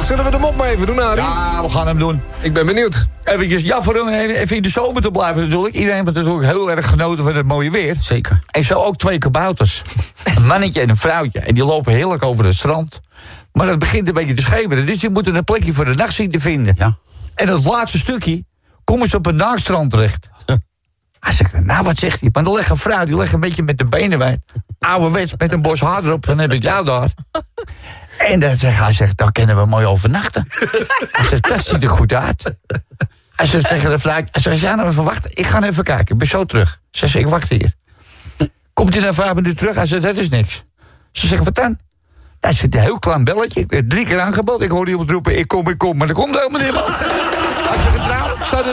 Zullen we de mop maar even doen, Arie? Ja, we gaan hem doen. Ik ben benieuwd. Eventjes, ja, voor hem even in de zomer te blijven natuurlijk. Iedereen heeft natuurlijk heel erg genoten van het mooie weer. Zeker. En zo ook 2 kabouters. Een mannetje en een vrouwtje. En die lopen heerlijk over het strand. Maar het begint een beetje te schemeren. Dus die moeten een plekje voor de nacht zien te vinden. Ja. En het laatste stukje komen ze op een naakstrand terecht. Hij zegt, nou wat zegt hij? Maar dan legt een vrouw, die legt een beetje met de benen wijd. Ouderwets, met een bos haar erop, dan heb ik jou daar. En dan zegt hij, zegt, dan kunnen we mooi overnachten. Hij zegt, dat ziet er goed uit. Hij zegt tegen de vrouw, hij zegt, ja, nou even wachten. Ik ga even kijken, ik ben zo terug. Ze zegt, ik wacht hier. Komt hij na 5 minuten terug? Hij zegt, dat is niks. Ze zegt, wat dan? Hij zegt, een heel klein belletje. Ik werd 3 keer aangebeld. Ik hoorde iemand roepen, ik kom. Maar er komt helemaal niemand. Hij zegt, nou, staat er